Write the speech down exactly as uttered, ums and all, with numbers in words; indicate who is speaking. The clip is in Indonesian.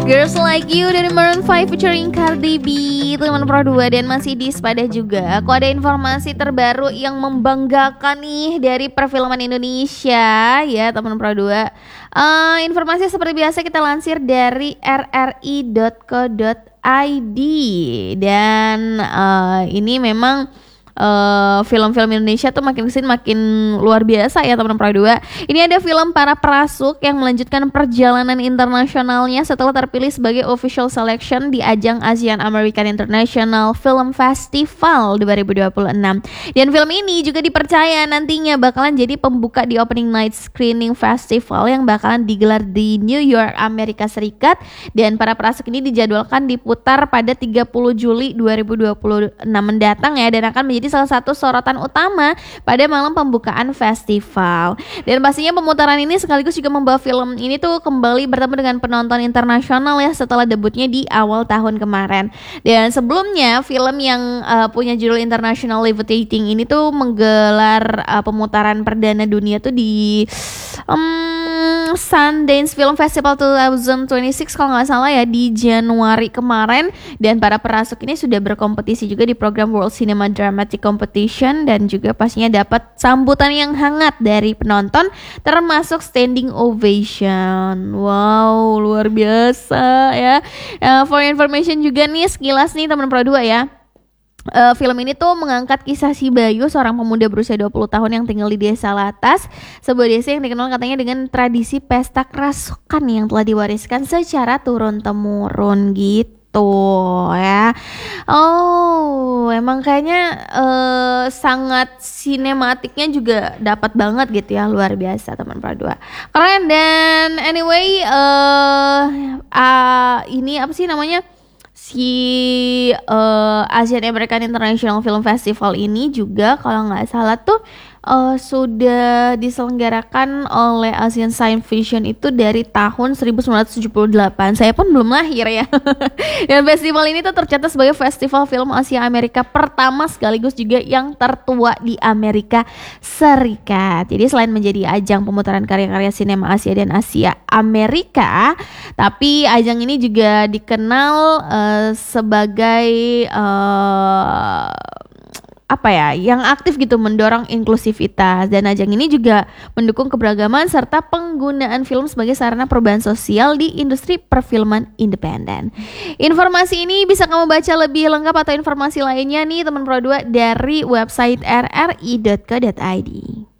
Speaker 1: Girls Like You dari Maroon five featuring Cardi B, teman Pro dua, dan masih di Sepada juga. Aku ada informasi terbaru yang membanggakan nih dari perfilman Indonesia ya teman Pro dua. Uh, informasi seperti biasa kita lansir dari r r i dot co dot i d, dan uh, ini memang Uh, film-film Indonesia tuh makin kesini makin luar biasa ya teman-teman Pro dua. Ini ada film Para Prasuk yang melanjutkan perjalanan internasionalnya setelah terpilih sebagai official selection di ajang Asian American International Film Festival dua ribu dua puluh enam. Dan film ini juga dipercaya nantinya bakalan jadi pembuka di opening night screening festival yang bakalan digelar di New York, Amerika Serikat. Dan Para Prasuk ini dijadwalkan diputar pada tiga puluh Juli dua ribu dua puluh enam mendatang ya, dan akan menjadi salah satu sorotan utama pada malam pembukaan festival. Dan pastinya pemutaran ini sekaligus juga membawa film ini tuh kembali bertemu dengan penonton internasional ya setelah debutnya di awal tahun kemarin. Dan sebelumnya film yang uh, punya judul International Levitating ini tuh menggelar uh, pemutaran perdana dunia tuh di um, Sundance Film Festival dua ribu dua puluh enam kalau nggak salah ya, di Januari kemarin. Dan Para Prasuk ini sudah berkompetisi juga di program World Cinema Dramatic Competition dan juga pastinya dapat sambutan yang hangat dari penonton termasuk standing ovation. Wow, luar biasa ya. Uh, for information juga nih sekilas nih teman Pro dua ya. Uh, film ini tuh mengangkat kisah si Bayu, seorang pemuda berusia dua puluh tahun yang tinggal di Desa Latas, sebuah desa yang dikenal katanya dengan tradisi pesta kerasukan yang telah diwariskan secara turun-temurun gitu ya. Oh, emang kayaknya uh, sangat sinematiknya juga dapat banget gitu ya, luar biasa teman Pro dua. Keren. Dan anyway, uh, uh, ini apa sih namanya? Si uh, Asian American International Film Festival ini juga kalau nggak salah tuh uh, sudah diselenggarakan oleh Asian Science Fiction itu dari tahun seribu sembilan ratus tujuh puluh delapan. Saya pun belum lahir ya. Dan festival ini tuh tercatat sebagai festival film Asia Amerika pertama sekaligus juga yang tertua di Amerika Serikat. Jadi selain menjadi ajang pemutaran karya-karya sinema Asia dan Asia Amerika, tapi ajang ini juga dikenal uh, sebagai uh, apa ya, yang aktif gitu mendorong inklusivitas. Dan ajang ini juga mendukung keberagaman serta penggunaan film sebagai sarana perubahan sosial di industri perfilman independen. Informasi ini bisa kamu baca lebih lengkap atau informasi lainnya nih teman Pro dua dari website r r i dot co dot i d.